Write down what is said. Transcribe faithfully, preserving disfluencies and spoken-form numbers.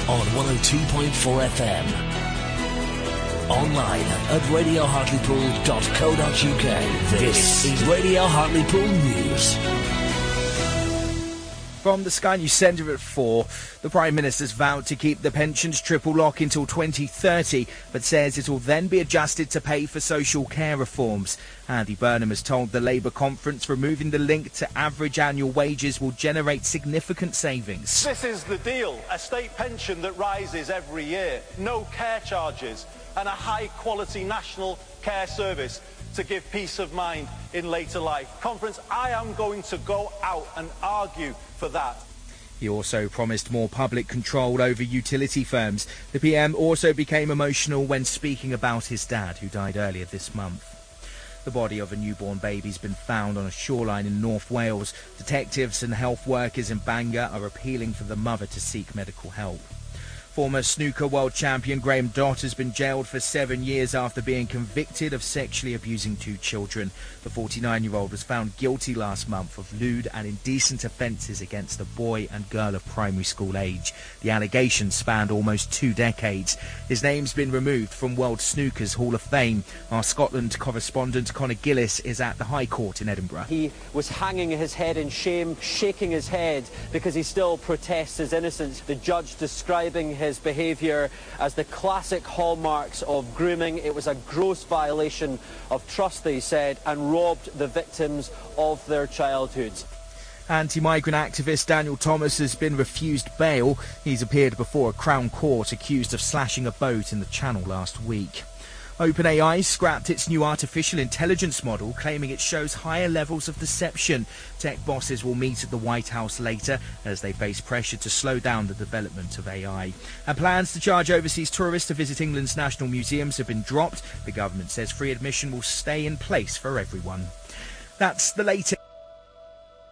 on one oh two point four F M. Online at radio hartlepool dot co dot uk. This is Radio Hartlepool News. From the Sky News Centre at four, the Prime Minister's vowed to keep the pensions triple lock until twenty thirty, but says it will then be adjusted to pay for social care reforms. Andy Burnham has told the Labour conference removing the link to average annual wages will generate significant savings. This is the deal, a state pension that rises every year, no care charges, and a high-quality national care service to give peace of mind in later life. Conference, I am going to go out and argue for that. He also promised more public control over utility firms. The P M also became emotional when speaking about his dad, who died earlier this month. The body of a newborn baby has been found on a shoreline in North Wales. Detectives and health workers in Bangor are appealing for the mother to seek medical help. Former snooker world champion Graham Dott has been jailed for seven years after being convicted of sexually abusing two children. The forty-nine-year-old was found guilty last month of lewd and indecent offences against a boy and girl of primary school age. The allegations spanned almost two decades. His name's been removed from World Snooker's Hall of Fame. Our Scotland correspondent Conor Gillis is at the High Court in Edinburgh. He was hanging his head in shame, shaking his head because he still protests his innocence. The judge describing his behaviour as the classic hallmarks of grooming. It was a gross violation of trust, they said, and robbed the victims of their childhoods. Anti-migrant activist Daniel Thomas has been refused bail. He's appeared before a Crown Court accused of slashing a boat in the Channel last week. OpenAI scrapped its new artificial intelligence model, claiming it shows higher levels of deception. Tech bosses will meet at the White House later as they face pressure to slow down the development of A I. And plans to charge overseas tourists to visit England's national museums have been dropped. The government says free admission will stay in place for everyone. That's the latest.